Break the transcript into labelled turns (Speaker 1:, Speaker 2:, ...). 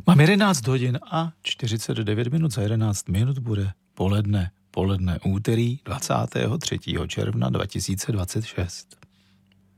Speaker 1: Mám 11 hodin a 49 minut, za 11 minut bude poledne úterý 23. června 2026.